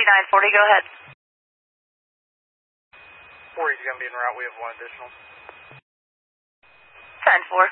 5940, go ahead. 40 is going to be en route. We have one additional. 10-4.